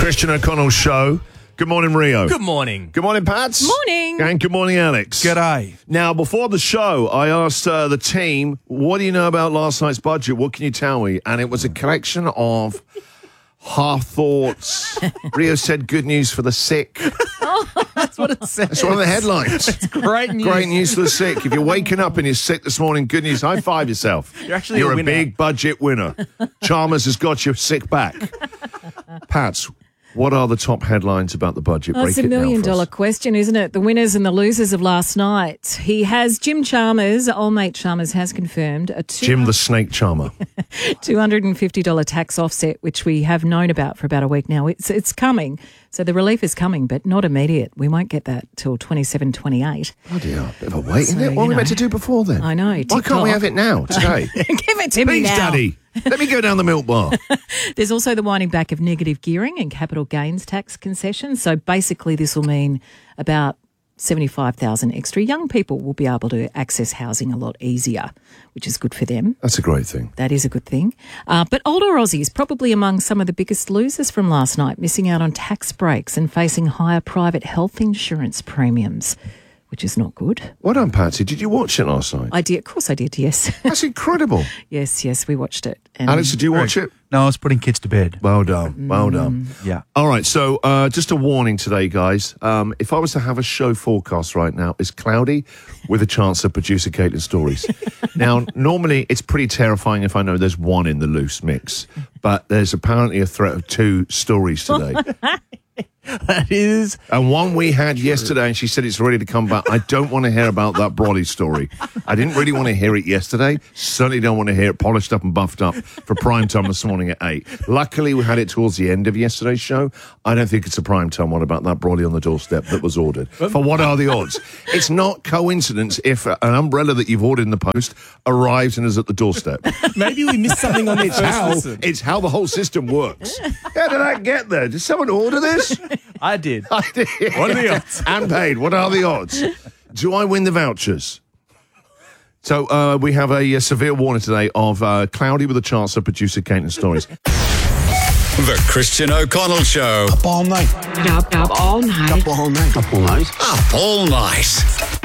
Christian O'Connell Show. Good morning, Rio. Good morning. Good morning, Pats. Morning. And good morning, Alex. G'day. Now, before the show, I asked the team, what do you know about last night's budget? What can you tell me? And it was a collection of half thoughts. Rio said good news for the sick. That's what it says. That's one of the headlines. Great news. Great news for the sick. If you're waking up and you're sick this morning, good news. High five yourself. You're a winner. Big budget winner. Chalmers has got you sick back. Pats, what are the top headlines about the budget? Oh, it's a $1 million question, isn't it? The winners and the losers of last night. Jim Chalmers, old mate Chalmers, has confirmed Jim the Snake Charmer. $250 tax offset, which we have known about for about a week now. It's coming. So the relief is coming, but not immediate. We won't get that till 27, 28. Bloody hell, bit of a wait, isn't it? What are we meant to do before then? I know. Why can't we have it now, today? Give it to me Please, now. Daddy. Let me go down the milk bar. There's also the winding back of negative gearing and capital gains tax concessions. So basically this will mean about 75,000 extra young people will be able to access housing a lot easier, which is good for them. That's a great thing. That is a good thing. But older Aussies, probably among some of the biggest losers from last night, missing out on tax breaks and facing higher private health insurance premiums, which is not good. Well done, Patsy. Did you watch it last night? I did. Of course I did, yes. That's incredible. Yes, we watched it. And Alex, did you watch it? No, I was putting kids to bed. Well done. Well done. Yeah. All right, so just a warning today, guys. If I was to have a show forecast right now, it's cloudy with a chance of producer Caitlin stories. Now, normally it's pretty terrifying if I know there's one in the loose mix, but there's apparently a threat of 2 stories today. That is. And one we had yesterday, and she said it's ready to come back. I don't want to hear about that Brolly story. I didn't really want to hear it yesterday. Certainly don't want to hear it polished up and buffed up for prime time this morning at 8. Luckily, we had it towards the end of yesterday's show. I don't think it's a prime time one about that Brolly on the doorstep that was ordered. For what are the odds? It's not coincidence if an umbrella that you've ordered in the post arrives and is at the doorstep. Maybe we missed something on the first listen. It's how the whole system works. How did I get there? Did someone order this? I did. I did. What are the odds? And paid. What are the odds? Do I win the vouchers? So we have a severe warning today of cloudy with a chance of producer Caitlin stories. The Christian O'Connell Show. Up all night. Up all night. Up all night. Up all night. Up all night.